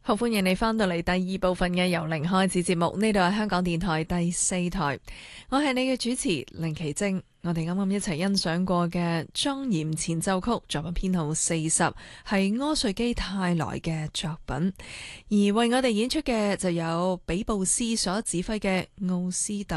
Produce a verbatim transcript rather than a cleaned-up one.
好，歡迎你翻到嚟第二部分嘅由零開始節目，呢度係香港電台第四台，我係你嘅主持凌奇晶。我哋啱啱一齊欣賞過嘅莊嚴前奏曲作品編號四十，係柯瑞基泰來嘅作品，而為我哋演出嘅就有比布斯所指揮嘅奧斯特